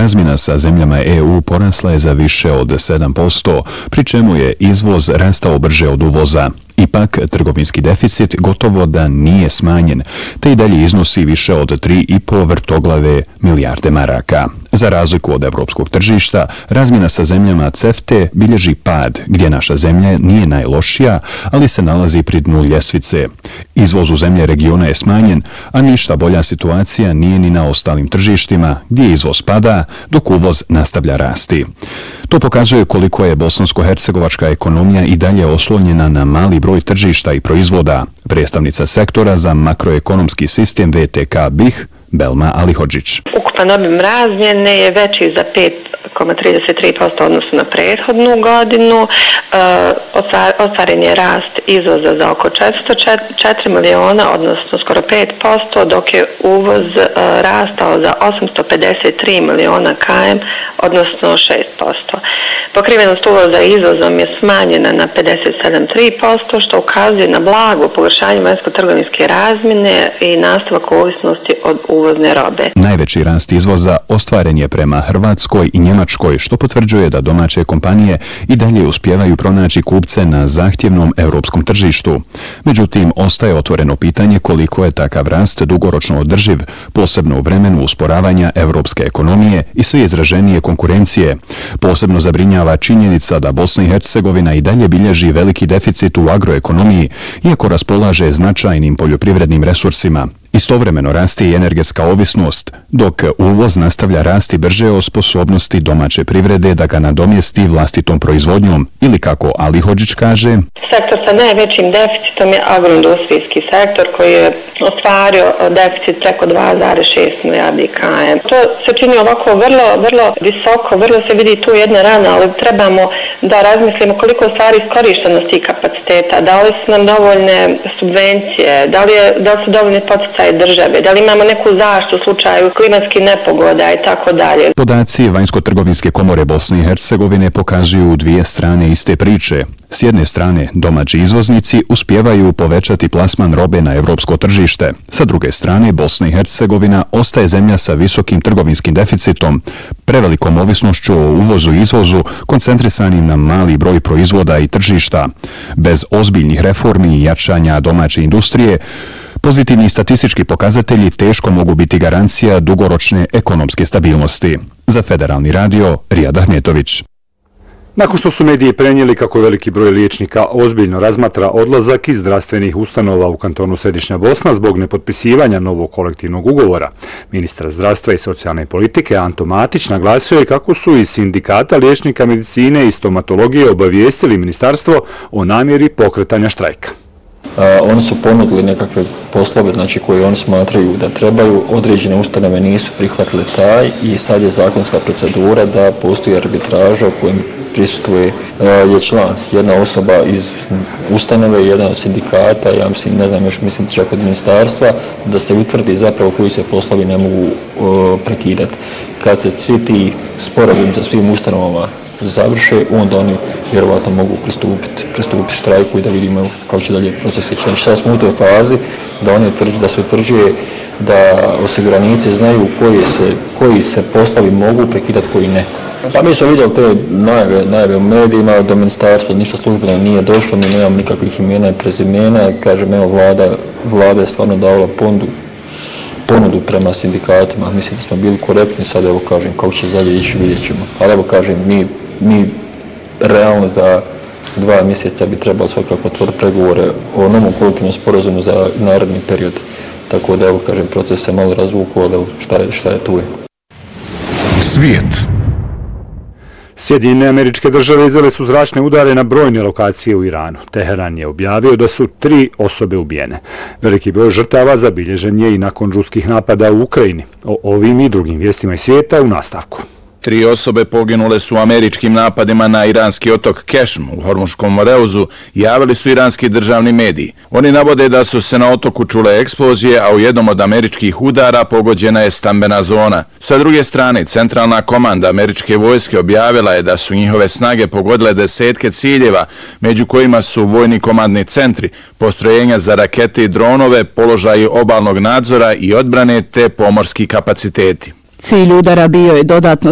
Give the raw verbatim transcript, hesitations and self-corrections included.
razmjena sa zemljama E U porasla je za više od sedam posto, pri čemu je izvoz rastao brže od uvoza. Ipak, trgovinski deficit gotovo da nije smanjen, te i dalje iznosi više od tri i po vrtoglave milijarde maraka. Za razliku od evropskog tržišta, razmjena sa zemljama C E F T E bilježi pad, gdje naša zemlja nije najlošija, ali se nalazi pri dnu ljestvice. Izvoz u zemlje regiona je smanjen, a ništa bolja situacija nije ni na ostalim tržištima, gdje izvoz pada, dok uvoz nastavlja rasti. To pokazuje koliko je bosansko-hercegovačka ekonomija i dalje oslonjena na mali broj tržišta i proizvoda. Predstavnica sektora za makroekonomski sistem V T K B I H, Belma Alihodžić. Ukupan obim razmjene je veći za pet zarez trideset tri posto odnosno na prethodnu godinu. Ostvaren je rast izvoza za oko četiristo četiri miliona, odnosno skoro pet posto, dok je uvoz rastao za osamsto pedeset tri miliona km, odnosno šest posto. Pokrivenost uvoza izvozom je smanjena na pedeset sedam zarez tri posto, što ukazuje na blago pogoršanje vanjsko-trgovinske razmjene i nastavak ovisnosti od uvozne robe. Najveći rast izvoza ostvaren je prema Hrvatskoj i Njemačkoj, što potvrđuje da domaće kompanije i dalje uspijevaju pronaći kupce na zahtjevnom europskom tržištu. Međutim, ostaje otvoreno pitanje koliko je takav rast dugoročno održiv, posebno u vremenu usporavanja europske ekonomije i sve izraženije konkurencije. Posebno zabrinjava činjenica da Bosna i Hercegovina i dalje bilježi veliki deficit u agroekonomiji, iako raspolaže značajnim poljoprivrednim resursima. Istovremeno raste i energetska ovisnost, dok uvoz nastavlja rasti brže od sposobnosti domaće privrede da ga nadomjesti vlastitom proizvodnjom, ili kako Alihodžić kaže: sektor sa najvećim deficitom je agroindustrijski sektor koji je ostvario deficit preko dva zarez šest milijardi km. To se čini ovako vrlo, vrlo visoko, vrlo se vidi tu jedna rana, ali trebamo da razmislimo koliko je stvari iskorištenost tih kapaciteta, da li su nam dovoljne subvencije, da li, je, da li su dovoljni poticaji države, da li imamo neku zaštitu u slučaju klimatskih nepogoda i tako dalje. Podaci Vanjsko-trgovinske komore Bosne i Hercegovine pokazuju dvije strane iste priče. S jedne strane, domaći izvoznici uspijevaju povećati plasman robe na evropsko tržište. Sa druge strane, Bosna i Hercegovina ostaje zemlja sa visokim trgovinskim deficitom, prevelikom ovisnošću o uvozu i izvozu, koncentrisanim na mali broj proizvoda i tržišta. Bez ozbiljnih reformi i jačanja domaće industrije, pozitivni statistički pokazatelji teško mogu biti garancija dugoročne ekonomske stabilnosti. Za Federalni radio, Rijad Ahmetović. Nakon što su mediji prenijeli kako veliki broj liječnika ozbiljno razmatra odlazak iz zdravstvenih ustanova u kantonu Središnja Bosna zbog nepotpisivanja novog kolektivnog ugovora, ministar zdravstva i socijalne politike Anto Matić naglasio je kako su iz sindikata liječnika medicine i stomatologije obavijestili ministarstvo o namjeri pokretanja štrajka. Uh, oni su ponudili nekakve poslove, znači koje oni smatraju da trebaju, određene ustanove nisu prihvatile taj i sad je zakonska procedura da postoji arbitraža u kojem prisutuje uh, je član, jedna osoba iz ustanove, jedan od sindikata, ja mislim, ne znam još, mislim čak od ministarstva, da se utvrdi zapravo koji se poslovi ne mogu uh, prekidati. Kad se svi ti sporazumi za svim ustanovama završe, onda oni vjerovatno mogu pristupiti, pristupiti štrajku i da vidimo kako će dalje proces ići. Znači sad smo u toj fazi da oni utvrđuju, da se utvrđuje da osiguranici znaju koji se, koji se poslovi mogu prekidati, koji ne. Pa mi smo vidjeli te najave, najave u medijima, do ministarstva ništa službeno nije došlo, mi nemamo nikakvih imena i prezimena, kažem, evo vlada, vlada je stvarno davala ponudu, ponudu prema sindikatima, mislim da smo bili korektni, sad evo kažem kako će dalje ići, vidjet ćemo. Ali evo kažem, mi, mi realno za dva mjeseca bi trebalo svakako otvoriti pregovore o novom kolektivnom sporazumu za naredni period. Tako da evo kažem, proces se malo razvukao, ali evo šta je, šta je tu je. Svijet. Sjedinjene Američke Države izvele su zračne udare na brojne lokacije u Iranu. Teheran je objavio da su tri osobe ubijene. Veliki broj žrtava zabilježen je i nakon ruskih napada u Ukrajini. O ovim i drugim vijestima iz svijeta u nastavku. Tri osobe poginule su u američkim napadima na iranski otok Kešm u Hormuškom moreuzu, javili su iranski državni mediji. Oni navode da su se na otoku čule eksplozije, a u jednom od američkih udara pogođena je stambena zona. Sa druge strane, centralna komanda američke vojske objavila je da su njihove snage pogodile desetke ciljeva, među kojima su vojni komandni centri, postrojenja za rakete i dronove, položaji obalnog nadzora i odbrane te pomorski kapaciteti. Cilj udara bio je dodatno